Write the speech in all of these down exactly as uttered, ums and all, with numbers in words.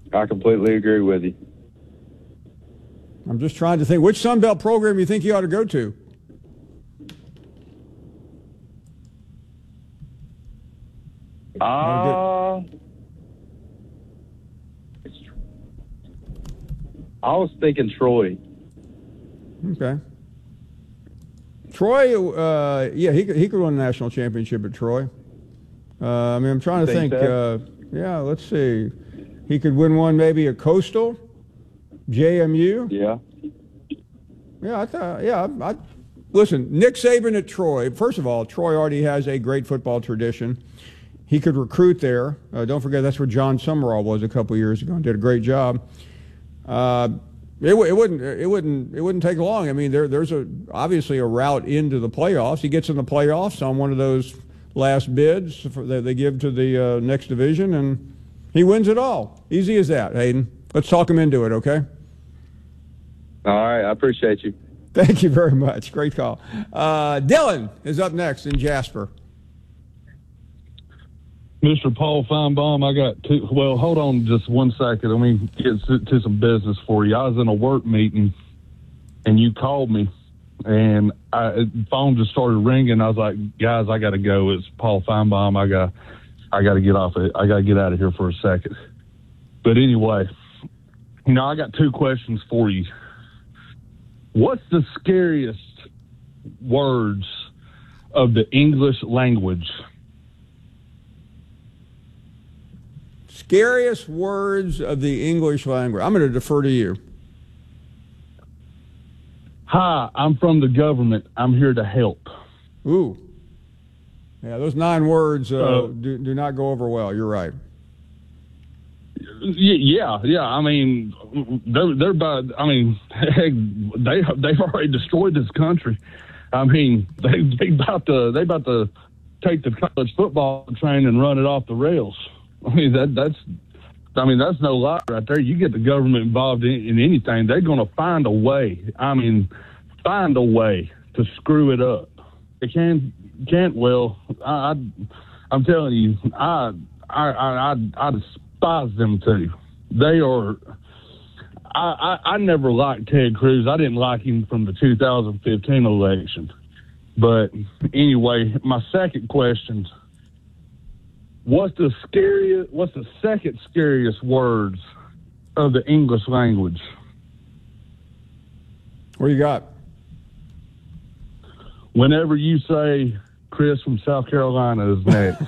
I completely agree with you. I'm just trying to think which Sun Belt program you think you ought to go to. Uh, I was thinking Troy. Okay. Troy, uh, yeah, he could, he could win a national championship at Troy. Uh, I mean, I'm trying to think. think so? uh, yeah, let's see. He could win one maybe at Coastal, J M U. Yeah. Yeah, I thought. Yeah, I, I listen. Nick Saban at Troy. First of all, Troy already has a great football tradition. He could recruit there. Uh, don't forget that's where John Summerall was a couple years ago and did a great job. Uh, it, it wouldn't. It wouldn't. It wouldn't take long. I mean, there, there's a obviously a route into the playoffs. He gets in the playoffs on one of those last bids for, that they give to the uh, next division, and he wins it all. Easy as that, Hayden. Let's talk him into it, okay? All right, I appreciate you. Thank you very much. Great call. Uh, Dylan is up next in Jasper. Mister Paul Feinbaum, I got two. Well, hold on just one second. Let me get to, to some business for you. I was in a work meeting, and you called me, and I, the phone just started ringing. I was like, guys, I got to go. It's Paul Feinbaum. I got I got to get off it. I got to get out of here for a second. But anyway, you know, I got two questions for you. What's the scariest words of the English language? Scariest words of the English language. I'm going to defer to you. Hi, I'm from the government. I'm here to help. Ooh. Yeah, those nine words uh, uh, do, do not go over well. You're right. Yeah, yeah. I mean, they're, they're about, I mean, heck, they, they've already destroyed this country. I mean, they, they about to, they about to take the college football train and run it off the rails. I mean, that that's, I mean, that's no lie right there. You get the government involved in, in anything, they're going to find a way. I mean, find a way to screw it up. They can't, can't. Well, I, I I'm telling you, I, I, I, I, I despise them too. They are. I, I, I never liked Ted Cruz. I didn't like him from the two thousand fifteen election. But anyway, my second question. What's the scariest? What's the second scariest words of the English language? What do you got? Whenever you say Chris from South Carolina is next.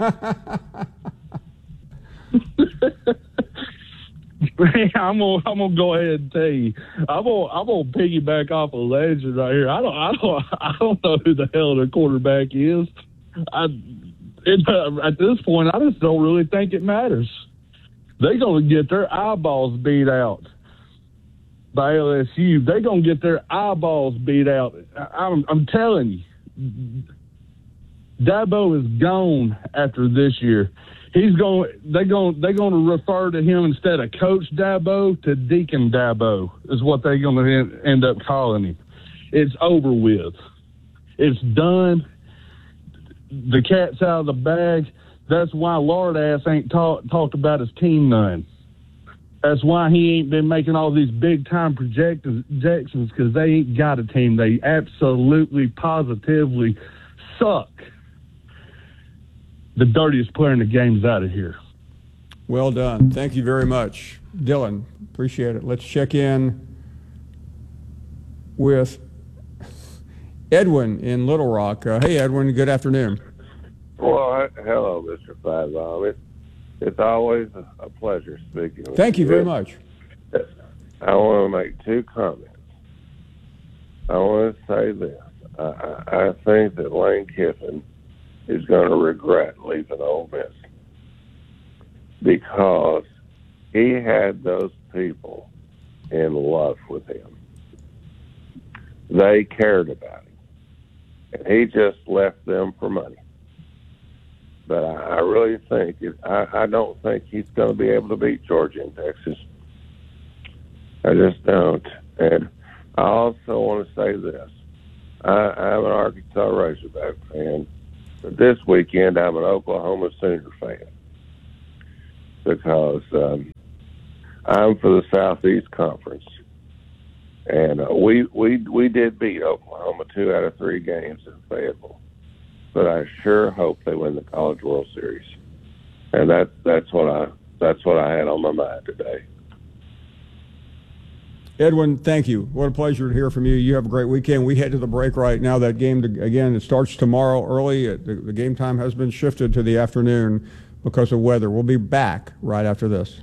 I'm gonna I'm gonna go ahead and tell you. I'm gonna I'm gonna piggyback off a legend right here. I don't I don't I don't know who the hell their quarterback is. I. It, uh, at this point, I just don't really think it matters. They're going to get their eyeballs beat out by L S U. They're going to get their eyeballs beat out. I, I'm, I'm telling you, Dabo is gone after this year. He's going. They're going. They're going to refer to him instead of Coach Dabo to Deacon Dabo is what they're going to end up calling him. It's over with. It's done. The cat's out of the bag. That's why Lord ass ain't talk, talked about his team none. That's why he ain't been making all these big time projections because they ain't got a team. They absolutely, positively suck. The dirtiest player in the game's out of here. Well done. Thank you very much, Dylan. Appreciate it. Let's check in with Edwin in Little Rock. Uh, hey, Edwin. Good afternoon. Well, hello, Mister Feinbaum. It's, it's always a pleasure speaking with Thank you you very much. I want to make two comments. I want to say this. I, I, I think that Lane Kiffin is going to regret leaving Ole Miss because he had those people in love with him. They cared about him. And he just left them for money. But I, I really think, it, I, I don't think he's going to be able to beat Georgia in Texas. I just don't. And I also want to say this. I, I'm an Arkansas Razorback fan, but this weekend I'm an Oklahoma Sooner fan because um, I'm for the Southeast Conference. And uh, we, we, we did beat Oklahoma two out of three games in Fayetteville. But I sure hope they win the College World Series. And that, that's what I, that's what I had on my mind today. Edwin, thank you. What a pleasure to hear from you. You have a great weekend. We head to the break right now. That game, to, again, it starts tomorrow early. The, the game time has been shifted to the afternoon because of weather. We'll be back right after this.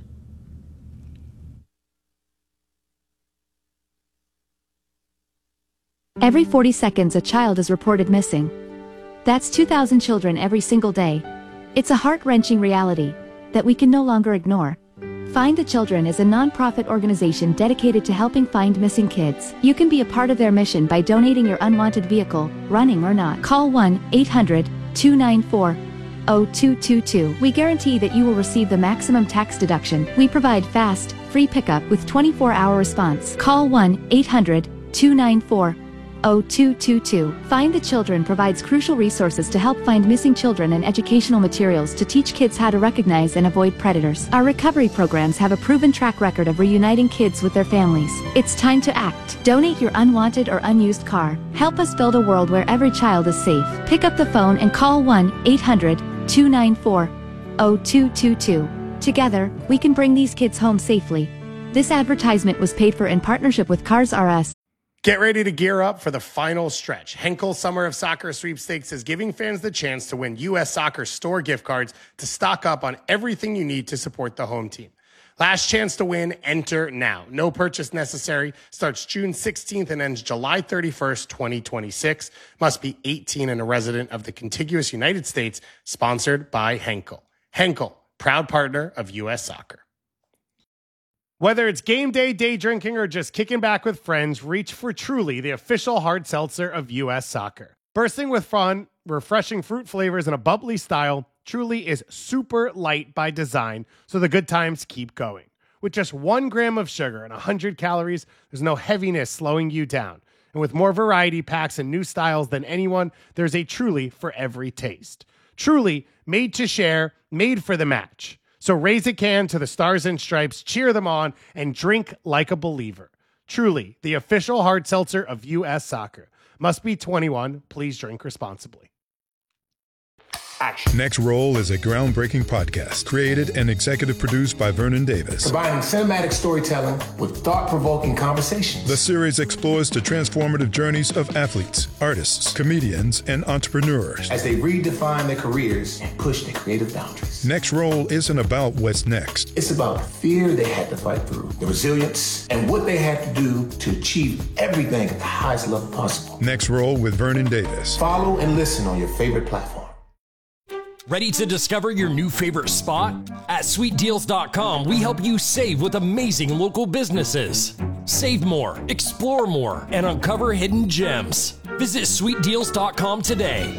Every forty seconds, a child is reported missing. That's two thousand children every single day. It's a heart-wrenching reality that we can no longer ignore. Find the Children is a non-profit organization dedicated to helping find missing kids. You can be a part of their mission by donating your unwanted vehicle, running or not. Call one eight hundred two nine four zero two two two. We guarantee that you will receive the maximum tax deduction. We provide fast, free pickup with twenty-four hour response. Call one eight hundred two nine four zero two two two. Find the Children provides crucial resources to help find missing children and educational materials to teach kids how to recognize and avoid predators. Our recovery programs have a proven track record of reuniting kids with their families. It's time to act. Donate your unwanted or unused car. Help us build a world where every child is safe. Pick up the phone and call one eight hundred two nine four zero two two two. Together, we can bring these kids home safely. This advertisement was paid for in partnership with Cars R Us. Get ready to gear up for the final stretch. Henkel Summer of Soccer Sweepstakes is giving fans the chance to win U S Soccer store gift cards to stock up on everything you need to support the home team. Last chance to win, enter now. No purchase necessary. Starts June sixteenth and ends July thirty-first, twenty twenty-six. Must be eighteen and a resident of the contiguous United States. Sponsored by Henkel. Henkel, proud partner of U S Soccer. Whether it's game day, day drinking, or just kicking back with friends, reach for Truly, the official hard seltzer of U S Soccer. Bursting with fun, refreshing fruit flavors, and a bubbly style, Truly is super light by design, so the good times keep going. With just one gram of sugar and one hundred calories, there's no heaviness slowing you down. And with more variety packs and new styles than anyone, there's a Truly for every taste. Truly, made to share, made for the match. So raise a can to the Stars and Stripes, cheer them on, and drink like a believer. Truly, the official hard seltzer of U S Soccer. Must be twenty-one. Please drink responsibly. Action. Next Roll is a groundbreaking podcast created and executive produced by Vernon Davis. Combining cinematic storytelling with thought-provoking conversations. The series explores the transformative journeys of athletes, artists, comedians, and entrepreneurs as they redefine their careers and push their creative boundaries. Next Roll isn't about what's next. It's about the fear they had to fight through, the resilience, and what they had to do to achieve everything at the highest level possible. Next Roll with Vernon Davis. Follow and listen on your favorite platform. Ready to discover your new favorite spot? At sweet deals dot com, we help you save with amazing local businesses. Save more, explore more, and uncover hidden gems. Visit sweet deals dot com today.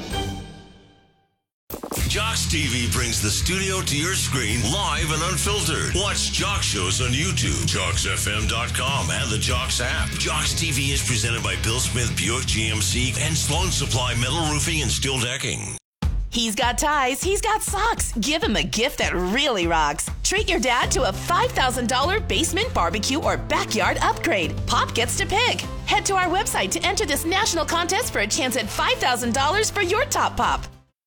Jocks T V brings the studio to your screen live and unfiltered. Watch Jocks shows on YouTube, jocks f m dot com, and the Jocks app. Jocks T V is presented by Bill Smith Buick G M C and Sloan Supply Metal Roofing and Steel Decking. He's got ties, he's got socks. Give him a gift that really rocks. Treat your dad to a five thousand dollars basement barbecue or backyard upgrade. Pop gets to pick. Head to our website to enter this national contest for a chance at five thousand dollars for your top pop.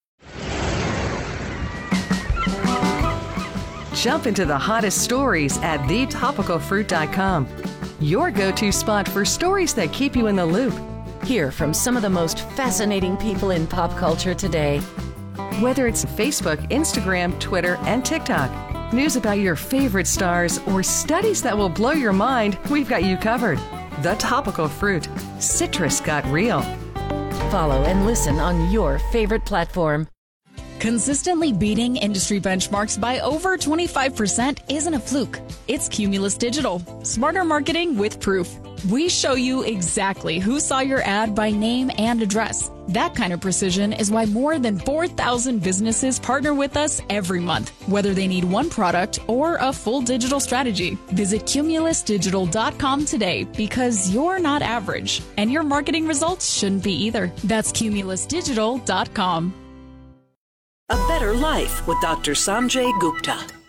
Jump into the hottest stories at the topical fruit dot com. Your go-to spot for stories that keep you in the loop. Hear from some of the most fascinating people in pop culture today. Whether it's Facebook, Instagram, Twitter, and TikTok, news about your favorite stars, or studies that will blow your mind, we've got you covered. The Topical Fruit. Citrus got real. Follow and listen on your favorite platform. Consistently beating industry benchmarks by over twenty-five percent isn't a fluke. It's Cumulus Digital. Smarter marketing with proof. We show you exactly who saw your ad by name and address. That kind of precision is why more than four thousand businesses partner with us every month, whether they need one product or a full digital strategy. Visit cumulus digital dot com today because you're not average, and your marketing results shouldn't be either. That's cumulus digital dot com. A Better Life with Doctor Sanjay Gupta.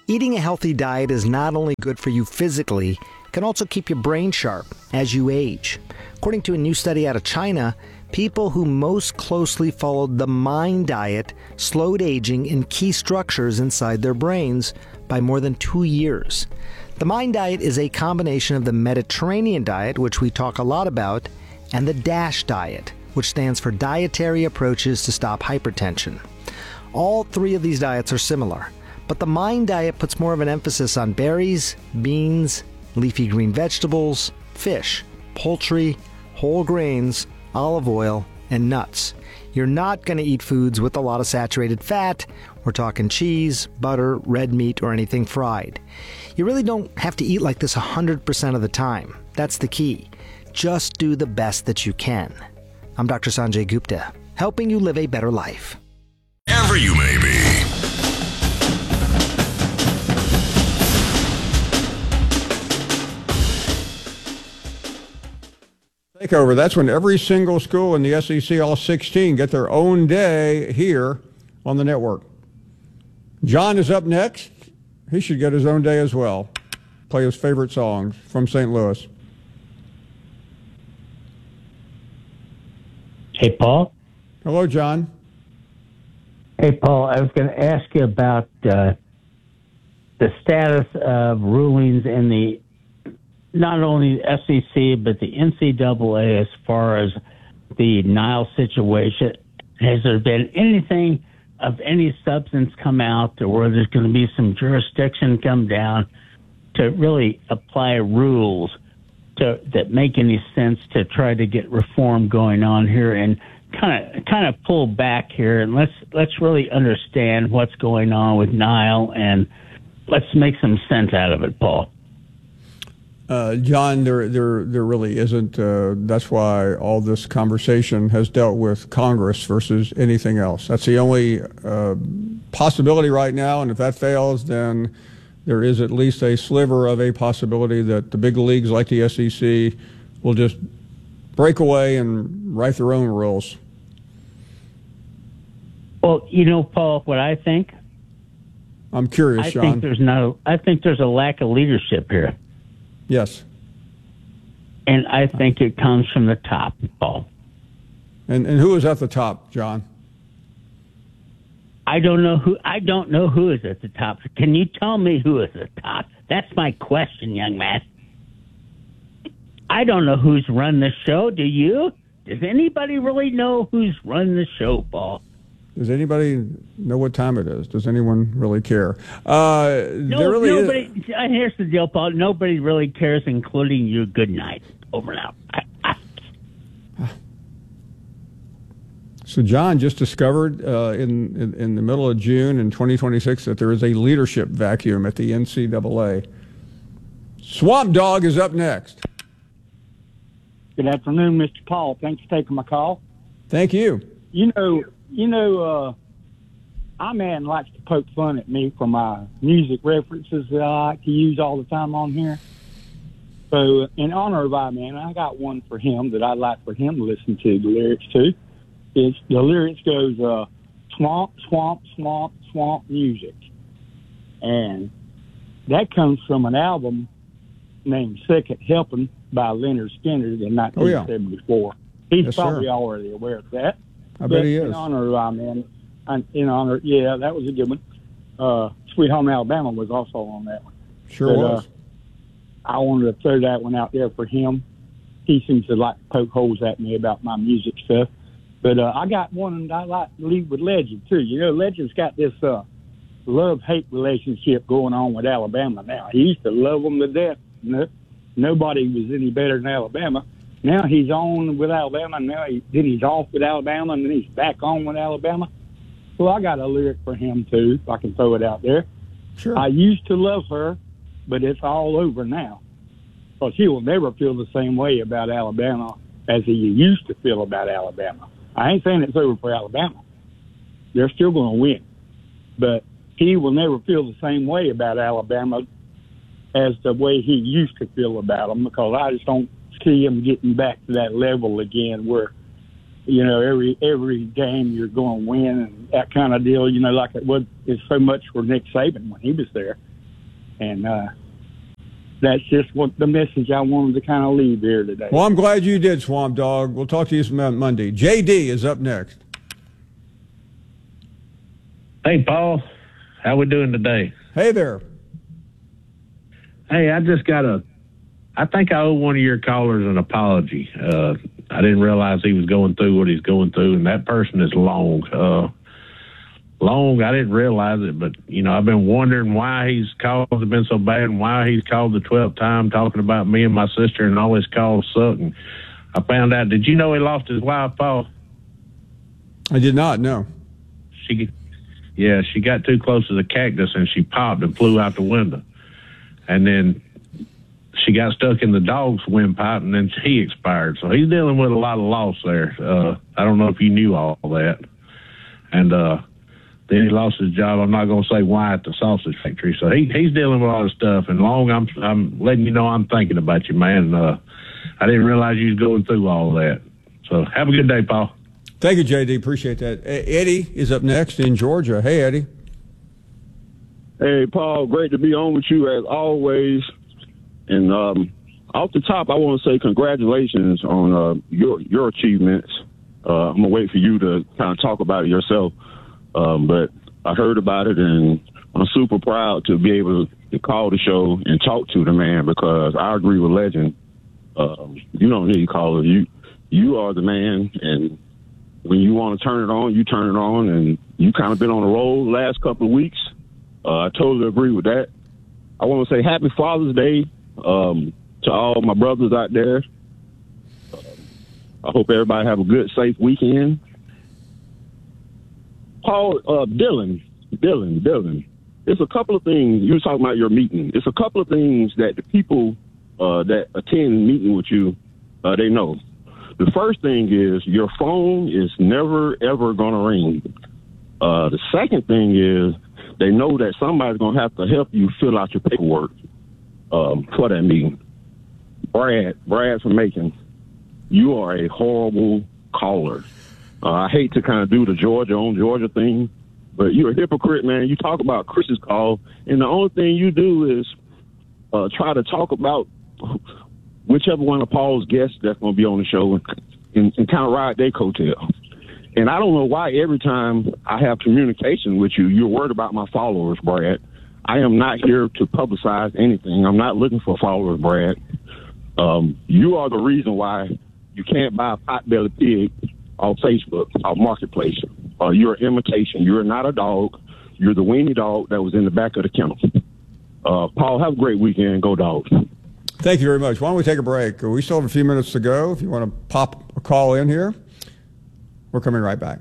Eating a healthy diet is not only good for you physically, it can also keep your brain sharp as you age. According to a new study out of China, people who most closely followed the MIND diet slowed aging in key structures inside their brains by more than two years. The MIND diet is a combination of the Mediterranean diet, which we talk a lot about, and the DASH diet, which stands for Dietary Approaches to Stop Hypertension. All three of these diets are similar, but the MIND diet puts more of an emphasis on berries, beans, leafy green vegetables, fish, poultry, whole grains, olive oil, and nuts. You're not going to eat foods with a lot of saturated fat. We're talking cheese, butter, red meat, or anything fried. You really don't have to eat like this one hundred percent of the time. That's the key. Just do the best that you can. I'm Doctor Sanjay Gupta, helping you live a better life. Wherever you may be. Takeover. That's when every single school in the S E C, all sixteen, get their own day here on the network. John is up next. He should get his own day as well. Play his favorite songs from Saint Louis. Hey, Paul. Hello, John. Hey, Paul. I was going to ask you about uh, the status of rulings in the not only the S E C, but the N C double A as far as the Nile situation. Has there been anything of any substance come out to where there's going to be some jurisdiction come down to really apply rules to, that make any sense to try to get reform going on here and kind of kind of pull back here and let's let's really understand what's going on with Nile and let's make some sense out of it, Paul. Uh, John, there, there, there really isn't. Uh, that's why all this conversation has dealt with Congress versus anything else. That's the only uh, possibility right now, and if that fails, then there is at least a sliver of a possibility that the big leagues like the S E C will just break away and write their own rules. Well, you know, Paul, what I think? I'm curious, I John. think there's no. I think there's a lack of leadership here. Yes. And I think it comes from the top, Paul. And and who is at the top, John? I don't know who. I don't know who is at the top. Can you tell me who is at the top? That's my question, young man. I don't know who's run the show. Do you? Does anybody really know who's run the show, Paul? Does anybody know what time it is? Does anyone really care? Uh, no, there really nobody. is... Here's the deal, Paul. Nobody really cares, including you. Good night. Over and out. So John just discovered uh, in, in in the middle of June in twenty twenty-six that there is a leadership vacuum at the N C double A. Swamp Dog is up next. Good afternoon, Mister Paul. Thanks for taking my call. Thank you. You know, you know, uh, our man likes to poke fun at me for my music references that I like to use all the time on here. So, in honor of our man, I got one for him that I'd like for him to listen to the lyrics to. It's, the lyrics goes, uh, swamp, swamp, swamp, swamp music. And that comes from an album named Second Helping by Leonard Skinner in nineteen seventy-four. Oh, yeah. He's Yes, probably sir. already aware of that. I but bet he in is. honor of our man, in honor, yeah, that was a good one. Uh, Sweet Home Alabama was also on that one. Sure But, was. Uh, I wanted to throw that one out there for him. He seems to like to poke holes at me about my music stuff. But uh, I got one I like to leave with Legend, too. You know, Legend's got this uh, love-hate relationship going on with Alabama now. He used to love them to death. No, nobody was any better than Alabama. Now he's on with Alabama, and now he, then he's off with Alabama, and then he's back on with Alabama. So I got a lyric for him, too, if I can throw it out there. Sure. I used to love her, but it's all over now. Because he will never feel the same way about Alabama as he used to feel about Alabama. I ain't saying it's over for Alabama. They're still going to win. But he will never feel the same way about Alabama as the way he used to feel about them, because I just don't see him getting back to that level again where, you know, every every game you're going to win and that kind of deal, you know, like it was it's so much for Nick Saban when he was there. And uh, that's just what the message I wanted to kind of leave here today. Well, I'm glad you did, Swamp Dog. We'll talk to you some Monday. J D is up next. Hey, Paul. How we doing today? Hey there. Hey, I just got a, I think I owe one of your callers an apology. Uh, I didn't realize he was going through what he's going through, and that person is Long. Uh, Long, I didn't realize it, but, you know, I've been wondering why his calls have been so bad and why he's called the twelfth time talking about me and my sister and all his calls suck. And I found out, did you know he lost his wife, Paul? I did not, no. She, yeah, she got too close to the cactus and she popped and flew out the window. And then she got stuck in the dog's windpipe and then he expired. So he's dealing with a lot of loss there. Uh, I don't know if you knew all that. And, uh, then he lost his job. I'm not going to say why at the sausage factory. So he, he's dealing with all this stuff. And Long, I'm I'm letting you know I'm thinking about you, man. Uh, I didn't realize you was going through all that. So have a good day, Paul. Thank you, J D. Appreciate that. Eddie is up next in Georgia. Hey, Eddie. Hey, Paul. Great to be on with you as always. And um, off the top, I want to say congratulations on uh, your your achievements. Uh, I'm going to wait for you to kind of talk about it yourself. Um, but I heard about it, and I'm super proud to be able to call the show and talk to the man because I agree with Legend. Um, you don't need callers. You you are the man, and when you want to turn it on, you turn it on, and you kind of been on the roll the last couple of weeks. Uh, I totally agree with that. I want to say Happy Father's Day um, to all my brothers out there. Uh, I hope everybody have a good, safe weekend. Paul, uh, Dylan, Dylan, Dylan, there's a couple of things. You were talking about your meeting. It's a couple of things that the people uh, that attend the meeting with you, uh, they know. The first thing is your phone is never, ever going to ring. Uh, the second thing is they know that somebody's going to have to help you fill out your paperwork um, for that meeting. Brad, Brad from Macon, you are a horrible caller. Uh, I hate to kind of do the Georgia on Georgia thing, but you're a hypocrite, man. You talk about Chris's call, and the only thing you do is uh, try to talk about whichever one of Paul's guests that's going to be on the show and, and, and kind of ride their coattail. And I don't know why every time I have communication with you, you're worried about my followers, Brad. I am not here to publicize anything. I'm not looking for followers, Brad. Um, you are the reason why you can't buy a pot-bellied pig on Facebook, on Marketplace. Uh, you're an imitation. You're not a dog. You're the weenie dog that was in the back of the kennel. Uh, Paul, have a great weekend. Go Dogs. Thank you very much. Why don't we take a break? We still have a few minutes to go. If you want to pop a call in here, we're coming right back.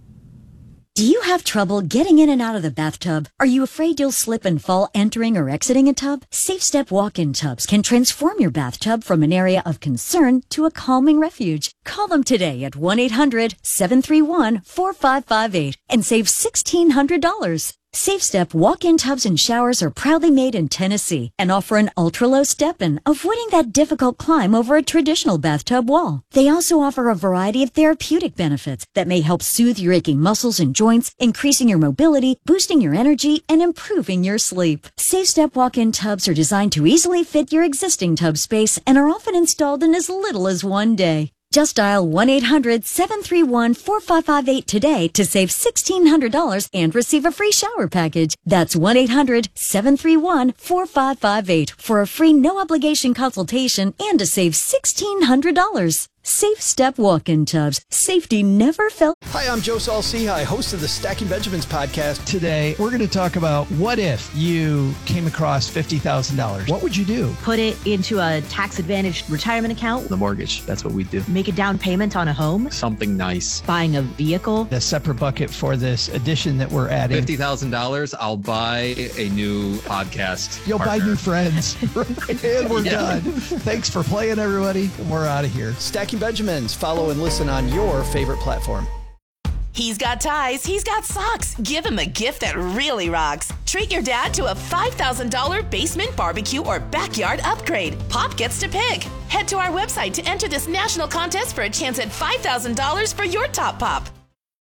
Do you have trouble getting in and out of the bathtub? Are you afraid you'll slip and fall entering or exiting a tub? Safe Step walk-in tubs can transform your bathtub from an area of concern to a calming refuge. Call them today at one eight hundred seven three one four five five eight and save sixteen hundred dollars. Safe Step walk-in tubs and showers are proudly made in Tennessee and offer an ultra-low step-in, avoiding that difficult climb over a traditional bathtub wall. They also offer a variety of therapeutic benefits that may help soothe your aching muscles and joints, increasing your mobility, boosting your energy, and improving your sleep. Safe Step walk-in tubs are designed to easily fit your existing tub space and are often installed in as little as one day. Just dial one eight hundred seven three one four five five eight today to save sixteen hundred dollars and receive a free shower package. That's one eight hundred seven three one four five five eight for a free no-obligation consultation and to save sixteen hundred dollars. Safe Step walk-in tubs. Safety never felt. Hi, I'm Joe Saul-Sehy, host of the Stacking Benjamins podcast. Today, we're going to talk about what if you came across fifty thousand dollars. What would you do? Put it into a tax-advantaged retirement account. The mortgage. That's what we do. Make a down payment on a home. Something nice. Buying a vehicle. A separate bucket for this addition that we're adding. fifty thousand dollars, I'll buy a new podcast. You'll partner. buy new friends. And we're Yeah. done. Thanks for playing, everybody. And we're out of here. Stacking Benjamins. Follow and listen on your favorite platform. He's got ties, he's got socks. Give him a gift that really rocks. Treat your dad to a five thousand dollars basement barbecue or backyard upgrade. Pop gets to pick. Head to our website to enter this national contest for a chance at five thousand dollars for your top pop.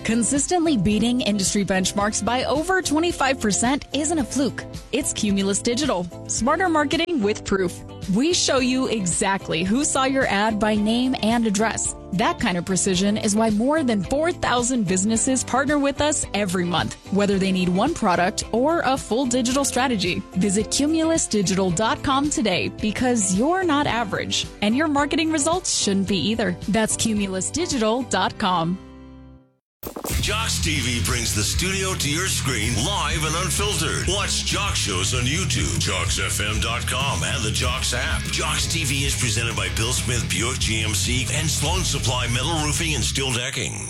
Consistently beating industry benchmarks by over twenty-five percent isn't a fluke. It's Cumulus Digital. Smarter marketing with proof. We show you exactly who saw your ad by name and address. That kind of precision is why more than four thousand businesses partner with us every month, whether they need one product or a full digital strategy. Visit cumulus digital dot com today because you're not average, and your marketing results shouldn't be either. That's cumulus digital dot com. Jocks T V brings the studio to your screen live and unfiltered. Watch Jock shows on YouTube, jocks f m dot com, and the Jocks app. Jocks T V is presented by Bill Smith Buick G M C and Sloan Supply Metal Roofing and Steel Decking.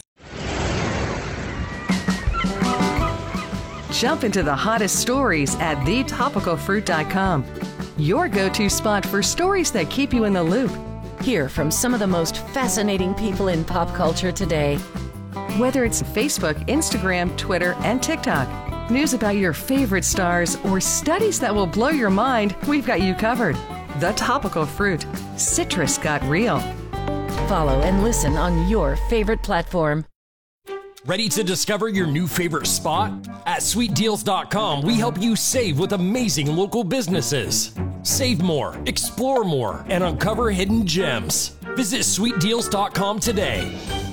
Jump into the hottest stories at the topical fruit dot com. Your go-to spot for stories that keep you in the loop. Hear from some of the most fascinating people in pop culture today. Whether it's Facebook, Instagram, Twitter, and TikTok, news about your favorite stars, or studies that will blow your mind, we've got you covered. The Topical Fruit. Citrus got real. Follow and listen on your favorite platform. Ready to discover your new favorite spot? At sweet deals dot com, we help you save with amazing local businesses. Save more, explore more, and uncover hidden gems. Visit sweet deals dot com today.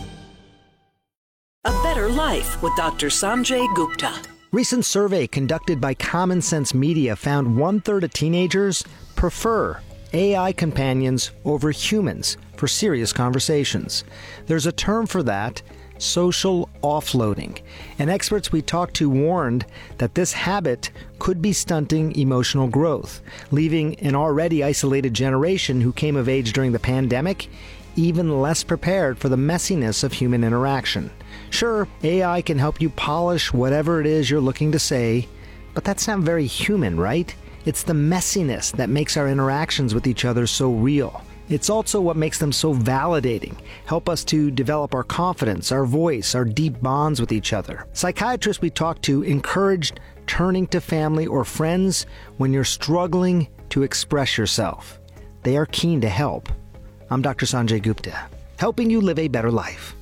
A Better Life with Doctor Sanjay Gupta. Recent survey conducted by Common Sense Media found one-third of teenagers prefer A I companions over humans for serious conversations. There's a term for that, social offloading. And experts we talked to warned that this habit could be stunting emotional growth, leaving an already isolated generation who came of age during the pandemic even less prepared for the messiness of human interaction. Sure, A I can help you polish whatever it is you're looking to say, but that's not very human, right? It's the messiness that makes our interactions with each other so real. It's also what makes them so validating, help us to develop our confidence, our voice, our deep bonds with each other. Psychiatrists we talked to encouraged turning to family or friends when you're struggling to express yourself. They are keen to help. I'm Doctor Sanjay Gupta, helping you live a better life.